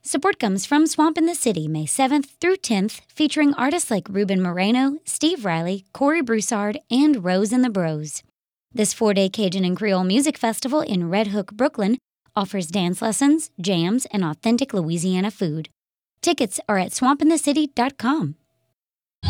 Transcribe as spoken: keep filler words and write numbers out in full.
Support comes from Swamp in the City, May seventh through tenth, featuring artists like Ruben Moreno, Steve Riley, Corey Broussard, and Rose and the Bros. This four-day Cajun and Creole music festival in Red Hook, Brooklyn, offers dance lessons, jams, and authentic Louisiana food. Tickets are at swamp in the city dot com.